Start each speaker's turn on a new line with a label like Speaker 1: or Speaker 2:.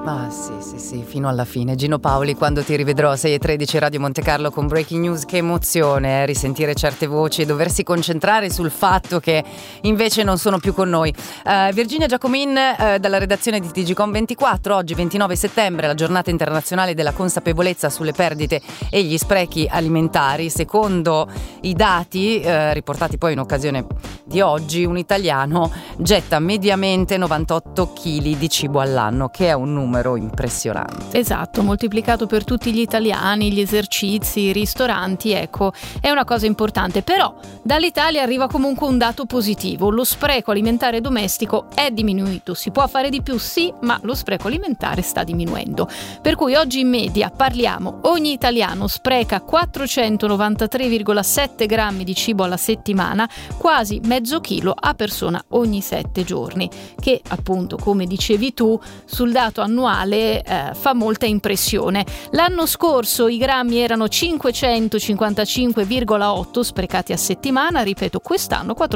Speaker 1: Ah sì, fino alla fine. Gino Paoli, quando ti rivedrò, 6:13 Radio Monte Carlo con Breaking News. Che emozione, risentire certe voci e doversi concentrare sul fatto che invece non sono più con noi. Virginia Giacomin dalla redazione di TGcom24. Oggi 29 settembre, la giornata internazionale della consapevolezza sulle perdite e gli sprechi alimentari. Secondo i dati riportati poi in occasione di oggi, un italiano getta mediamente 98 kg di cibo all'anno, che è un numero impressionante.
Speaker 2: Esatto, moltiplicato per tutti gli italiani, gli esercizi, i ristoranti, ecco, è una cosa importante. Però dall'Italia arriva comunque un dato positivo: lo spreco alimentare domestico è diminuito. Si può fare di più, sì, ma lo spreco alimentare sta diminuendo. Per cui oggi in media parliamo, ogni italiano spreca 493,7 grammi di cibo alla settimana, quasi mezzo chilo a persona ogni 7 giorni, che appunto, come dicevi tu, sul dato annuale fa molta impressione. L'anno scorso i grammi erano 555,8 sprecati a settimana, ripeto, quest'anno